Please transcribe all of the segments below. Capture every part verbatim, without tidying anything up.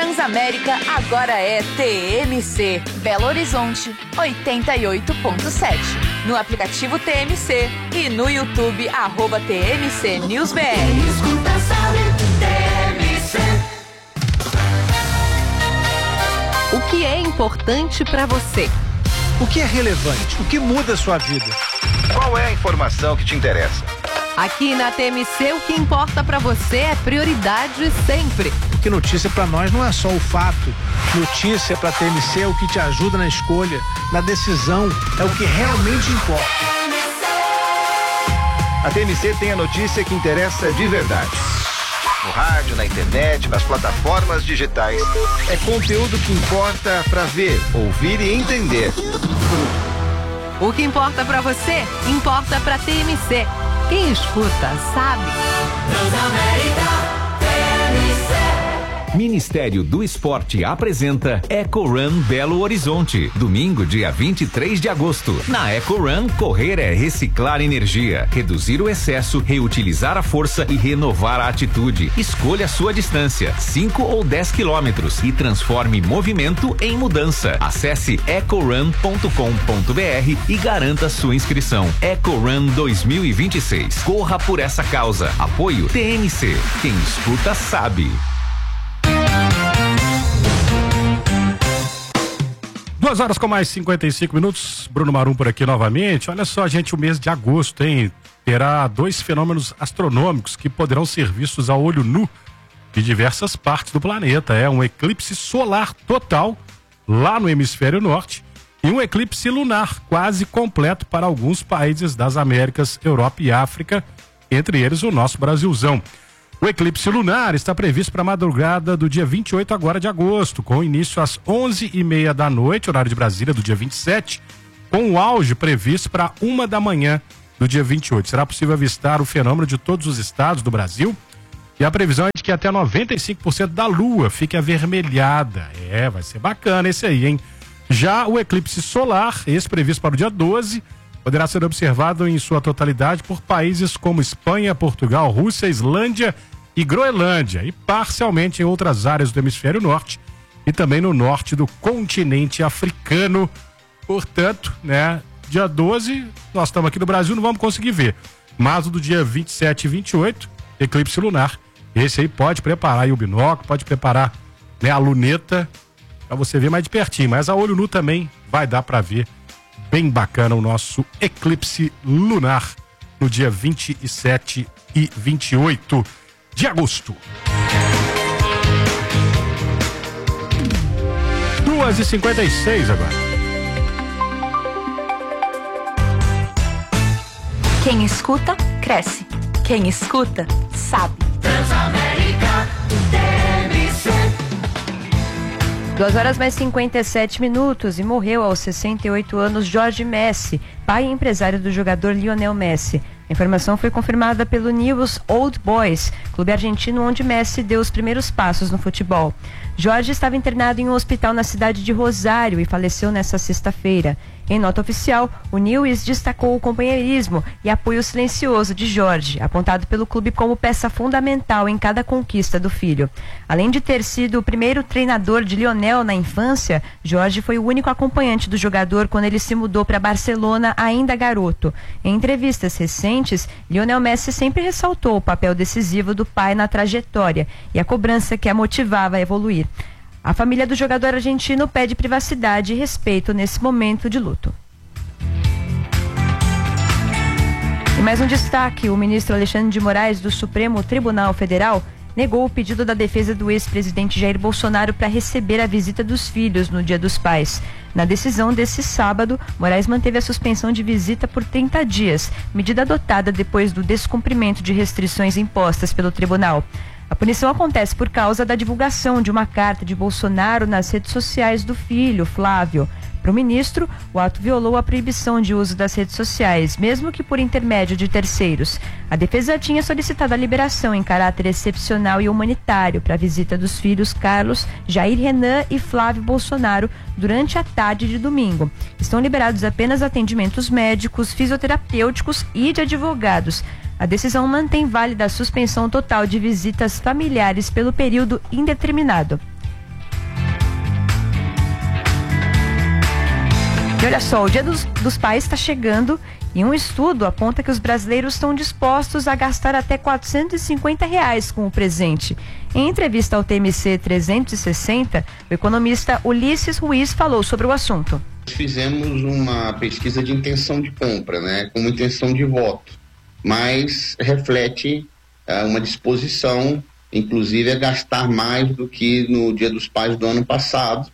Transamérica agora é T M C. Belo Horizonte, oitenta e oito ponto sete. No aplicativo T M C e no YouTube, arroba T M C News B R. Escuta, sabe, T M C. O que é importante para você? O que é relevante? O que muda a sua vida? Qual é a informação que te interessa? Aqui na T M C, o que importa para você é prioridade sempre. Porque notícia para nós não é só o fato. Notícia para T M C é o que te ajuda na escolha, na decisão, é o que realmente importa. A T M C tem a notícia que interessa de verdade. No rádio, na internet, nas plataformas digitais. É conteúdo que importa para ver, ouvir e entender. O que importa para você, importa para T M C. Quem escuta, sabe. Transamérica, T M C. Ministério do Esporte apresenta Eco Run Belo Horizonte, domingo, dia vinte e três de agosto. Na Eco Run, correr é reciclar energia, reduzir o excesso, reutilizar a força e renovar a atitude. Escolha a sua distância, cinco ou dez quilômetros, e transforme movimento em mudança. Acesse eco run ponto com ponto b r e garanta sua inscrição. Eco Run dois mil e vinte e seis. Corra por essa causa. Apoio T M C. Quem escuta sabe. Duas horas com mais cinquenta e cinco minutos, Bruno Marum por aqui novamente. Olha só, gente, o mês de agosto, hein? Terá dois fenômenos astronômicos que poderão ser vistos a olho nu de diversas partes do planeta. É um eclipse solar total lá no hemisfério norte e um eclipse lunar quase completo para alguns países das Américas, Europa e África, entre eles o nosso Brasilzão. O eclipse lunar está previsto para a madrugada do dia vinte e oito agora de agosto, com início às onze e meia da noite, horário de Brasília, do dia vinte e sete, com o auge previsto para uma da manhã do dia vinte e oito. Será possível avistar o fenômeno de todos os estados do Brasil e a previsão é de que até noventa e cinco por cento da lua fique avermelhada. É, vai ser bacana esse aí, hein? Já o eclipse solar, esse previsto para o dia doze, poderá ser observado em sua totalidade por países como Espanha, Portugal, Rússia, Islândia e Groenlândia, e parcialmente em outras áreas do hemisfério norte e também no norte do continente africano. Portanto, né, dia doze, nós estamos aqui no Brasil, não vamos conseguir ver. Mas o do dia vinte e sete e vinte e oito, eclipse lunar. Esse aí pode preparar aí o binóculo, pode preparar, né, a luneta para você ver mais de pertinho, mas a olho nu também vai dar para ver bem bacana o nosso eclipse lunar no dia vinte e sete e vinte e oito de agosto. duas e cinquenta e seis agora. Quem escuta, cresce. Quem escuta, sabe. Transamérica, T M C. Duas horas mais cinquenta e sete minutos e morreu aos sessenta e oito anos Jorge Messi, pai e empresário do jogador Lionel Messi. A informação foi confirmada pelo News Old Boys, clube argentino onde Messi deu os primeiros passos no futebol. Jorge estava internado em um hospital na cidade de Rosário e faleceu nesta sexta-feira. Em nota oficial, o News destacou o companheirismo e apoio silencioso de Jorge, apontado pelo clube como peça fundamental em cada conquista do filho. Além de ter sido o primeiro treinador de Lionel na infância, Jorge foi o único acompanhante do jogador quando ele se mudou para Barcelona ainda garoto. Em entrevistas recentes, Lionel Messi sempre ressaltou o papel decisivo do pai na trajetória e a cobrança que a motivava a evoluir. A família do jogador argentino pede privacidade e respeito nesse momento de luto. E mais um destaque: o ministro Alexandre de Moraes do Supremo Tribunal Federal negou o pedido da defesa do ex-presidente Jair Bolsonaro para receber a visita dos filhos no Dia dos Pais. Na decisão desse sábado, Moraes manteve a suspensão de visita por trinta dias, medida adotada depois do descumprimento de restrições impostas pelo tribunal. A punição acontece por causa da divulgação de uma carta de Bolsonaro nas redes sociais do filho, Flávio. Para o ministro, o ato violou a proibição de uso das redes sociais, mesmo que por intermédio de terceiros. A defesa tinha solicitado a liberação em caráter excepcional e humanitário para a visita dos filhos Carlos, Jair Renan e Flávio Bolsonaro durante a tarde de domingo. Estão liberados apenas atendimentos médicos, fisioterapêuticos e de advogados. A decisão mantém válida a suspensão total de visitas familiares pelo período indeterminado. E olha só, o Dia dos, dos Pais está chegando e um estudo aponta que os brasileiros estão dispostos a gastar até quatrocentos e cinquenta reais com o presente. Em entrevista ao T M C trezentos e sessenta, o economista Ulisses Ruiz falou sobre o assunto. Fizemos uma pesquisa de intenção de compra, né, como intenção de voto, mas reflete uh, uma disposição, inclusive, a gastar mais do que no Dia dos Pais do ano passado.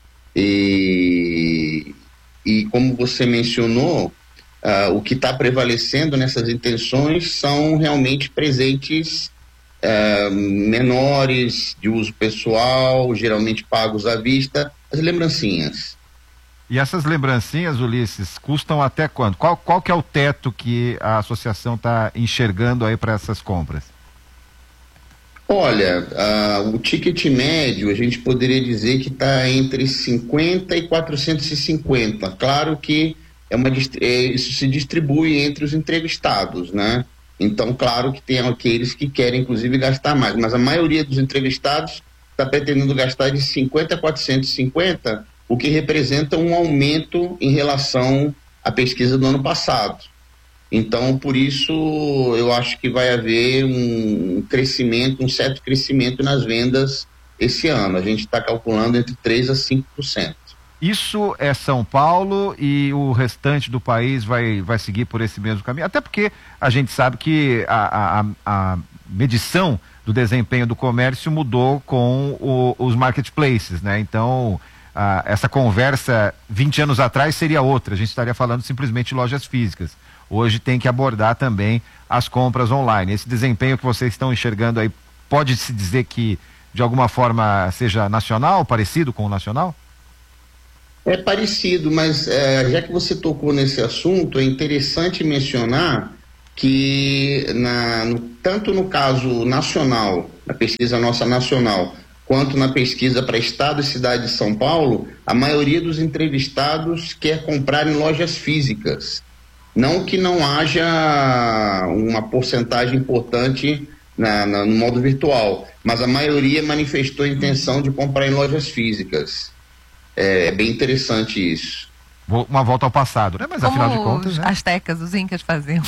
E, e como você mencionou, uh, o que está prevalecendo nessas intenções são realmente presentes uh, menores, de uso pessoal, geralmente pagos à vista, as lembrancinhas. E essas lembrancinhas, Ulisses, custam até quanto? Qual, qual que é o teto que a associação está enxergando aí para essas compras? Olha, uh, o ticket médio a gente poderia dizer que está entre cinquenta e quatrocentos e cinquenta. Claro que é uma, é, isso se distribui entre os entrevistados, né? Então, claro que tem aqueles que querem, inclusive, gastar mais, mas a maioria dos entrevistados está pretendendo gastar de cinquenta a quatrocentos e cinquenta, o que representa um aumento em relação à pesquisa do ano passado. Então, por isso, eu acho que vai haver um crescimento, um certo crescimento nas vendas esse ano. A gente está calculando entre três a cinco por cento. Isso é São Paulo e o restante do país vai, vai seguir por esse mesmo caminho? Até porque a gente sabe que a, a, a medição do desempenho do comércio mudou com o, os marketplaces, né? Então, a, essa conversa vinte anos atrás seria outra. A gente estaria falando simplesmente de lojas físicas. Hoje tem que abordar também as compras online. Esse desempenho que vocês estão enxergando aí, pode-se dizer que de alguma forma seja nacional, parecido com o nacional? É parecido, mas é, já que você tocou nesse assunto, é interessante mencionar que na, no, tanto no caso nacional, na pesquisa nossa nacional, quanto na pesquisa para Estado e Cidade de São Paulo, a maioria dos entrevistados quer comprar em lojas físicas. Não que não haja uma porcentagem importante na, na, no modo virtual, mas a maioria manifestou a intenção de comprar em lojas físicas. É, é bem interessante isso. Uma volta ao passado, né? Mas como afinal de contas, os né? astecas, os incas faziam.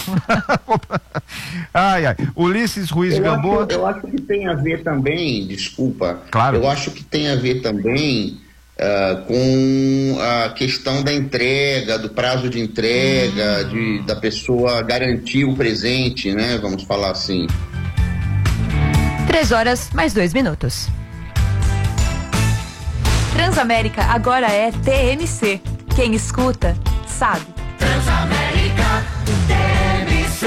Ai, ai. Ulisses Ruiz eu Gamboa. Acho, eu acho que tem a ver também, desculpa, claro. Eu acho que tem a ver também uh, com a questão da entrega, do prazo de entrega, hum. de, da pessoa garantir o presente, né? Vamos falar assim. Três horas, mais dois minutos. Transamérica agora é T M C. Quem escuta, sabe. Transamérica T M C.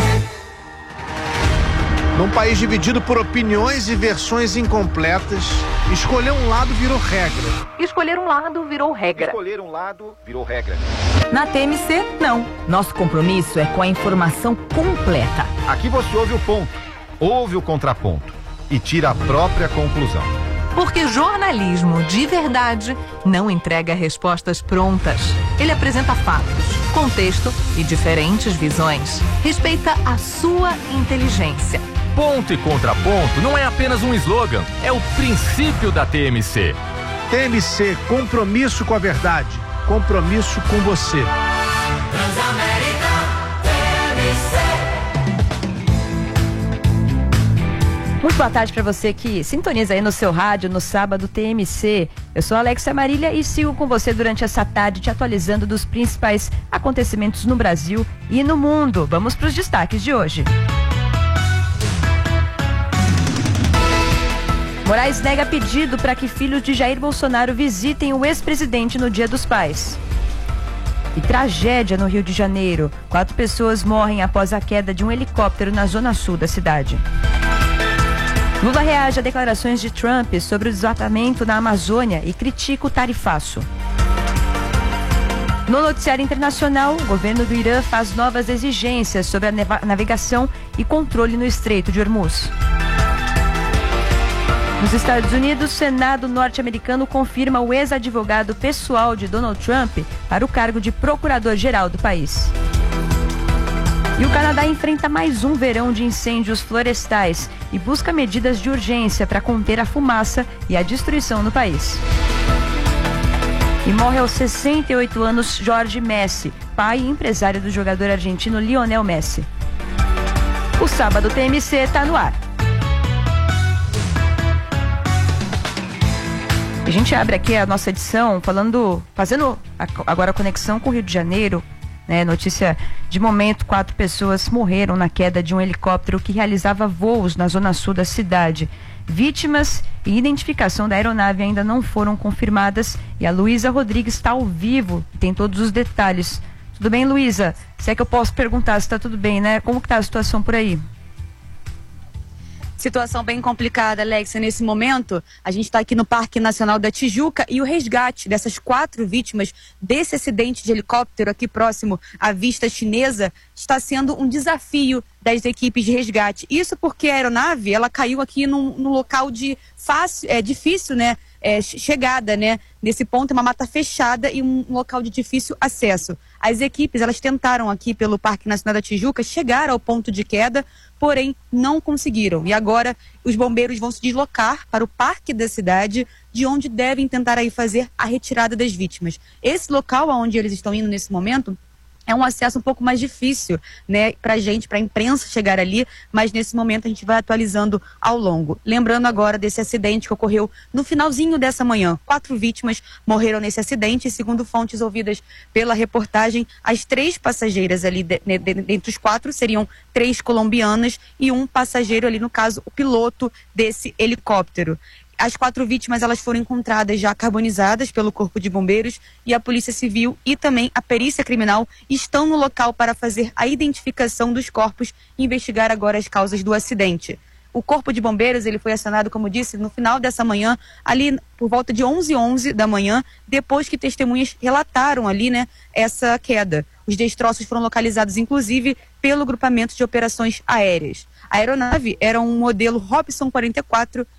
Num país dividido por opiniões e versões incompletas, escolher um lado virou regra. Escolher um lado virou regra. Escolher um lado virou regra. Na T M C, não. Nosso compromisso é com a informação completa. Aqui você ouve o ponto, ouve o contraponto e tira a própria conclusão. Porque jornalismo de verdade não entrega respostas prontas. Ele apresenta fatos, contexto e diferentes visões. Respeita a sua inteligência. Ponto e contraponto não é apenas um slogan, é o princípio da T M C. T M C, compromisso com a verdade, compromisso com você. Transamérica T M C. Muito boa tarde para você que sintoniza aí no seu rádio no sábado T M C. Eu sou a Alexia Marília e sigo com você durante essa tarde te atualizando dos principais acontecimentos no Brasil e no mundo. Vamos para os destaques de hoje. Moraes nega pedido para que filhos de Jair Bolsonaro visitem o ex-presidente no Dia dos Pais. E tragédia no Rio de Janeiro. Quatro pessoas morrem após a queda de um helicóptero na zona sul da cidade. Lula reage a declarações de Trump sobre o desmatamento na Amazônia e critica o tarifaço. No noticiário internacional, o governo do Irã faz novas exigências sobre a navegação e controle no Estreito de Hormuz. Nos Estados Unidos, o Senado norte-americano confirma o ex-advogado pessoal de Donald Trump para o cargo de procurador-geral do país. E o Canadá enfrenta mais um verão de incêndios florestais e busca medidas de urgência para conter a fumaça e a destruição no país. E morre aos sessenta e oito anos Jorge Messi, pai e empresário do jogador argentino Lionel Messi. O Sábado T M C está no ar. A gente abre aqui a nossa edição falando, fazendo agora a conexão com o Rio de Janeiro, né? Notícia de momento: quatro pessoas morreram na queda de um helicóptero que realizava voos na zona sul da cidade. Vítimas e identificação da aeronave ainda não foram confirmadas e a Luísa Rodrigues está ao vivo e tem todos os detalhes. Tudo bem, Luísa? Se é que eu posso perguntar se está tudo bem, né? Como que está a situação por aí? Situação bem complicada, Alexia, nesse momento. A gente está aqui no Parque Nacional da Tijuca e o resgate dessas quatro vítimas desse acidente de helicóptero aqui próximo à Vista Chinesa está sendo um desafio das equipes de resgate. Isso porque a aeronave, ela caiu aqui num, num local de fácil, é difícil, né? É, chegada, né? Nesse ponto é uma mata fechada e um, um local de difícil acesso. As equipes, elas tentaram aqui pelo Parque Nacional da Tijuca chegar ao ponto de queda, porém não conseguiram. E agora os bombeiros vão se deslocar para o parque da cidade, de onde devem tentar aí fazer a retirada das vítimas. Esse local aonde eles estão indo nesse momento é um acesso um pouco mais difícil, né, pra gente, pra imprensa chegar ali, mas nesse momento a gente vai atualizando ao longo. Lembrando agora desse acidente que ocorreu no finalzinho dessa manhã. Quatro vítimas morreram nesse acidente e, segundo fontes ouvidas pela reportagem, as três passageiras ali, de, de, de, dentre os quatro, seriam três colombianas e um passageiro ali, no caso, o piloto desse helicóptero. As quatro vítimas, elas foram encontradas já carbonizadas pelo Corpo de Bombeiros e a Polícia Civil e também a Perícia Criminal estão no local para fazer a identificação dos corpos e investigar agora as causas do acidente. O Corpo de Bombeiros, ele foi acionado, como disse, no final dessa manhã, ali por volta de onze e onze da manhã, depois que testemunhas relataram ali, né, essa queda. Os destroços foram localizados, inclusive, pelo Grupamento de Operações Aéreas. A aeronave era um modelo Robson quarenta e quatro